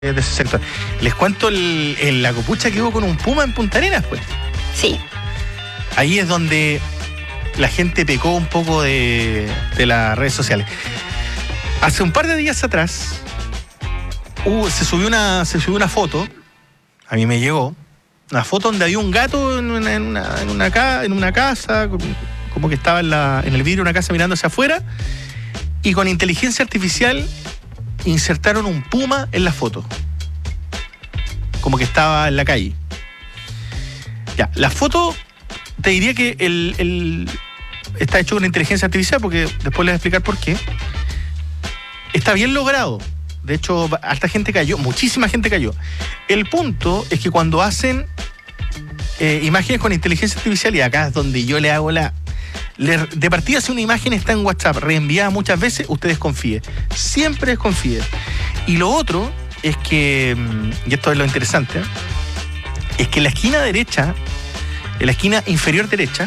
de ese sector. Les cuento la copucha que hubo con un puma en Punta Arenas, pues. Sí. Ahí es donde la gente pecó un poco de las redes sociales. Hace un par de días atrás se subió una foto, a mí me llegó, una foto donde había un gato en una casa, como que estaba en el vidrio de una casa mirando hacia afuera, y con inteligencia artificial insertaron un puma en la foto, como que estaba en la calle. Ya, la foto, te diría que está hecho con inteligencia artificial, porque después les voy a explicar por qué. Está bien logrado. De hecho, harta gente cayó, muchísima gente cayó. El punto es que cuando hacen imágenes con inteligencia artificial, y acá es donde yo le hago de partida, si una imagen está en WhatsApp reenviada muchas veces, usted desconfíe. Siempre desconfíe. Y lo otro es que, y esto es lo interesante, es que en la esquina derecha, en la esquina inferior derecha,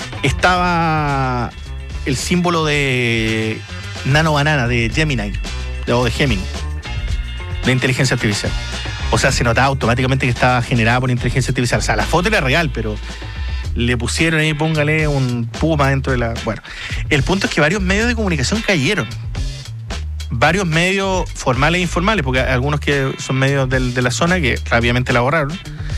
estaba el símbolo de Nano Banana, de Gemini, o de Gemini, de inteligencia artificial. O sea, se notaba automáticamente que estaba generada por inteligencia artificial. O sea, la foto era real, pero le pusieron ahí, póngale un puma dentro de la... Bueno, el punto es que varios medios de comunicación cayeron. Varios medios formales e informales, porque hay algunos que son medios de la zona que rápidamente la borraron.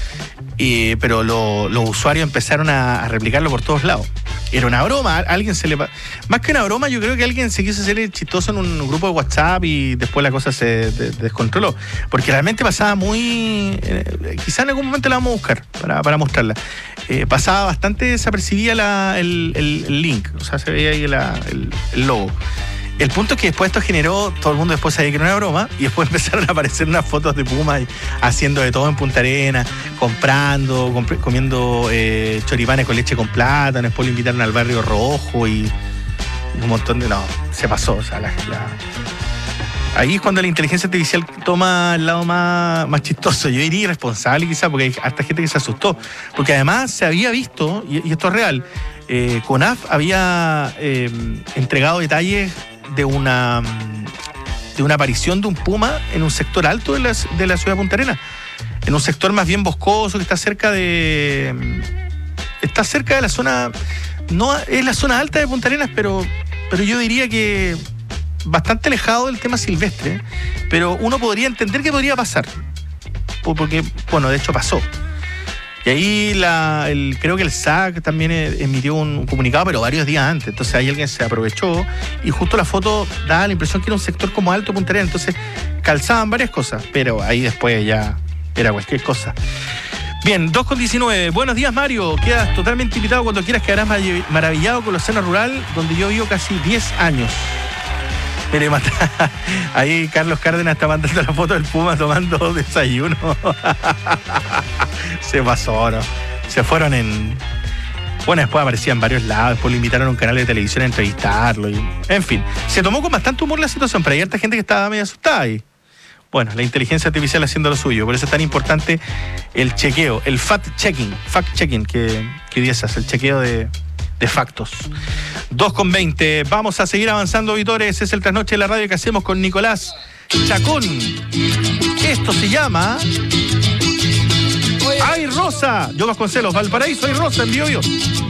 Pero los usuarios empezaron a replicarlo por todos lados. Era una broma, alguien más que una broma, yo creo que alguien se quiso hacer chistoso en un grupo de WhatsApp y después la cosa se descontroló. Porque realmente pasaba muy... quizá en algún momento la vamos a buscar para mostrarla. Pasaba bastante desapercibida el link, o sea, se veía ahí el logo. El punto es que después esto generó, todo el mundo después sabía que era una broma, y después empezaron a aparecer unas fotos de Puma haciendo de todo en Punta Arenas, comiendo choripanes con leche con plátano. Después lo invitaron al Barrio Rojo y un montón de... No, se pasó. O sea, ahí es cuando la inteligencia artificial toma el lado más chistoso. Yo diría irresponsable quizá, porque hay hasta gente que se asustó. Porque además se había visto, y esto es real, CONAF había entregado detalles de una aparición de un puma en un sector alto de la ciudad de Punta Arenas, en un sector más bien boscoso que está cerca de la zona, no es la zona alta de Punta Arenas, pero yo diría que bastante alejado del tema silvestre, pero uno podría entender que podría pasar, porque, bueno, de hecho pasó. Y ahí creo que el SAC también emitió un comunicado, pero varios días antes. Entonces ahí alguien se aprovechó y justo la foto daba la impresión que era un sector como alto Punta Arenas. Entonces calzaban varias cosas, pero ahí después ya era cualquier cosa. Bien, 2:19. Buenos días, Mario. Quedas totalmente invitado cuando quieras. Quedarás maravillado con la escena rural donde yo vivo casi 10 años. Mire, ahí Carlos Cárdenas está mandando la foto del puma tomando desayuno. Se pasó, ¿no? Se fueron Bueno, después aparecía en varios lados, después lo invitaron a un canal de televisión a entrevistarlo. En fin, se tomó con bastante humor la situación, pero hay harta gente que estaba medio asustada y... Bueno, la inteligencia artificial haciendo lo suyo. Por eso es tan importante el chequeo, el fact-checking que hoy día se hace, el chequeo de factos. 2:20. Vamos a seguir avanzando, auditores. Es el trasnoche de la radio que hacemos con Nicolás Chacón. Esto se llama Ay Rosa. Yo Vasconcelos, Valparaíso, Ay Rosa, en Biobío.